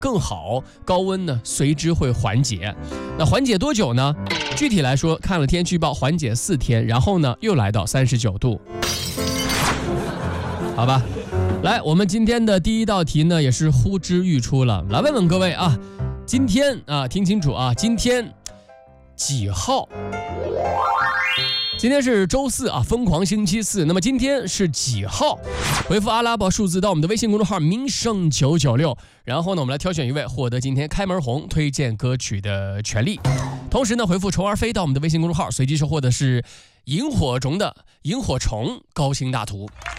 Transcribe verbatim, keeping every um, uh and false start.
更好，高温呢随之会缓解。那缓解多久呢？具体来说，看了天气预报，缓解四天，然后呢又来到三十九度。好吧，来，我们今天的第一道题呢也是呼之欲出了，来问问各位啊，今天啊听清楚啊，今天几号？今天是周四啊，疯狂星期四。那么今天是几号？回复阿拉伯数字到我们的微信公众号民生九九六，然后呢，我们来挑选一位获得今天开门红推荐歌曲的权利。同时呢，回复虫儿飞到我们的微信公众号，随机收获的是萤火虫的萤火虫高清大图。